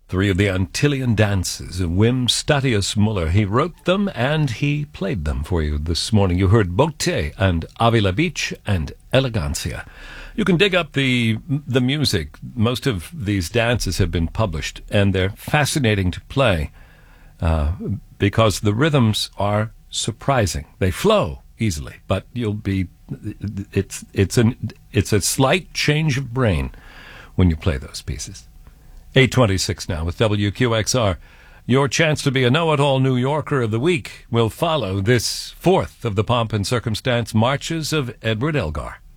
Three of the Antillean dances of Wim Statius Muller. He wrote them and he played them for you this morning. You heard Bote and Avila Beach and Elegancia. You can dig up the music. Most of these dances have been published, and they're fascinating to play because the rhythms are surprising. They flow easily, but it's a slight change of brain when you play those pieces. 8:26 now with WQXR. Your chance to be a know-it-all New Yorker of the week will follow this fourth of the Pomp and Circumstance Marches of Edward Elgar.